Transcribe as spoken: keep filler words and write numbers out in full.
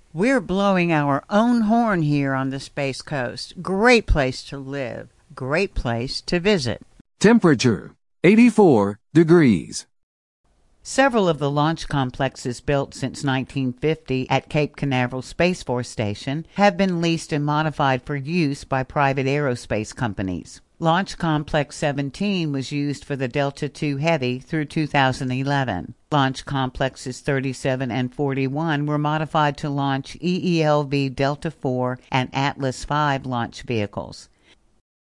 We're blowing our own horn here on the Space Coast. Great place to live. Great place to visit. Temperature, eighty-four degrees. Several of the launch complexes built since nineteen fifty at Cape Canaveral Space Force Station have been leased and modified for use by private aerospace companies. Launch Complex seventeen was used for the Delta two Heavy through two thousand eleven. Launch Complexes thirty-seven and forty-one were modified to launch E E L V Delta four and Atlas five launch vehicles.